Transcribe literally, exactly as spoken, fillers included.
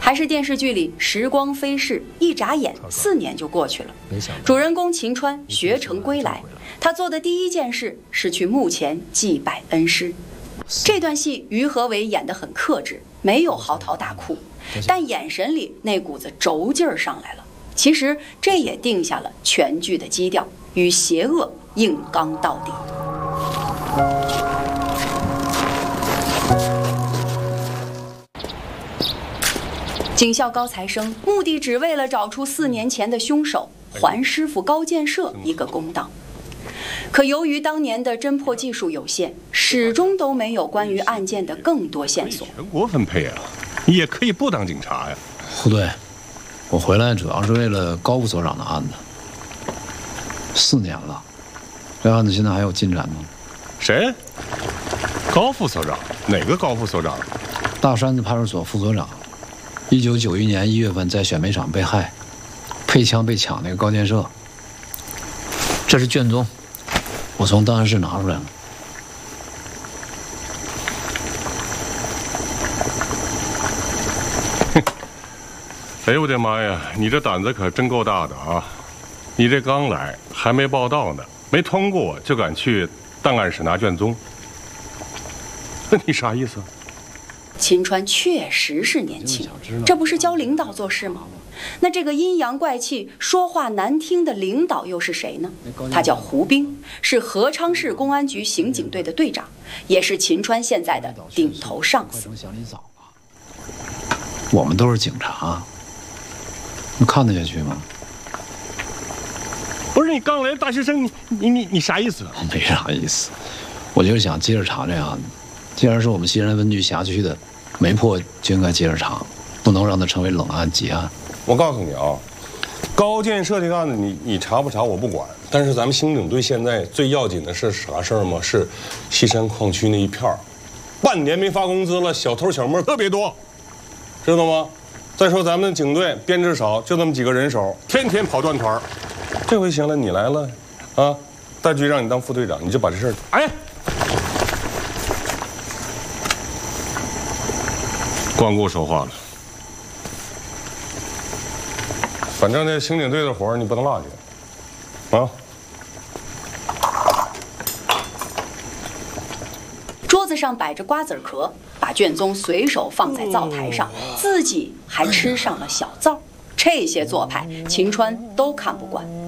还是电视剧里时光飞逝，一眨眼四年就过去了。主人公秦川学成归来，他做的第一件事是去墓前祭拜恩师。这段戏于和伟演得很克制，没有嚎啕大哭，但眼神里那股子轴劲儿上来了。其实这也定下了全剧的基调，与邪恶硬刚到底。警校高材生，目的只为了找出四年前的凶手，还师傅高建设一个公道。可由于当年的侦破技术有限，始终都没有关于案件的更多线索。 全国分配啊，也可以不当警察呀。 胡队，我回来主要是为了高副所长的案子。四年了，这案子现在还有进展吗？ 谁？高副所长？哪个高副所长？ 大山子派出所副所长。一九九一年一月份在选煤厂被害，配枪被抢那个高建设。这是卷宗，我从档案室拿出来了。 哎呦我的妈呀，你这胆子可真够大的啊！你这刚来还没报到呢，没通过就敢去档案室拿卷宗，那你啥意思？ 秦川确实是年轻，这不是教领导做事吗？那这个阴阳怪气、说话难听的领导又是谁呢？他叫胡兵，是合昌市公安局刑警队的队长，也是秦川现在的顶头上司。 我们都是警察，你看得下去吗？ 不是你刚来的大学生，你你你你啥意思？ 没啥意思，我就是想接着查这案子。既然是我们西安分局辖区的，没破就应该接着查，不能让它成为冷案结案。 我告诉你啊，高建设这个案子你你查不查我不管，但是咱们刑警队现在最要紧的是啥事儿吗？是西山矿区那一片儿，半年没发工资了，小偷小摸特别多，知道吗？再说咱们警队编制少，就那么几个人手，天天跑断团。这回行了，你来了，啊，大局让你当副队长，你就把这事儿，哎。光顾说话了，反正这刑警队的活儿你不能落下，啊！ 桌子上摆着瓜子壳，把卷宗随手放在灶台上，自己还吃上了小灶。这些做派，秦川都看不惯。